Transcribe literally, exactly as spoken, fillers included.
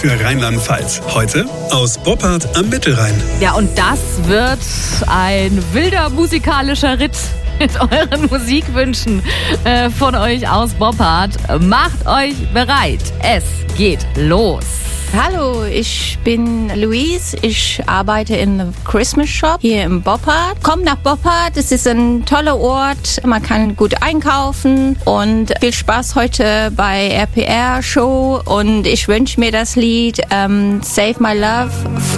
für Rheinland-Pfalz. Heute aus Boppard am Mittelrhein. Ja, und das wird ein wilder musikalischer Ritt mit euren Musikwünschen äh, von euch aus Boppard. Macht euch bereit. Es geht los. Hallo, ich bin Louise. Ich arbeite in einem Christmas Shop hier in Boppard. Kommt nach Boppard, es ist ein toller Ort. Man kann gut einkaufen und viel Spaß heute bei R P R Show. Und ich wünsche mir das Lied ähm, Save My Love